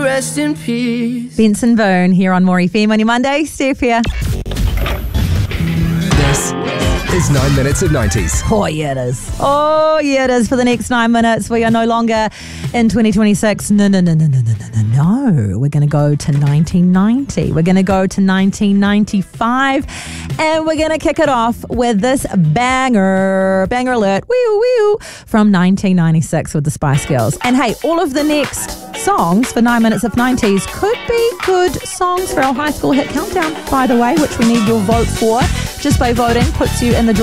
Rest in peace. Benson Boone here on More FM on your Monday. Steph here. This is 9 minutes of 90s. Oh, yeah, it is. Oh, yeah, it is. For the next 9 minutes, we are no longer in 2026. No. We're going to go to 1990. We're going to go to 1995. And we're going to kick it off with this banger alert, wee from 1996 with the Spice Girls. And hey, all of the next songs for 9 minutes of 90s could be good songs for our high school hit countdown, by the way, which we need your vote for. Just by voting puts you in the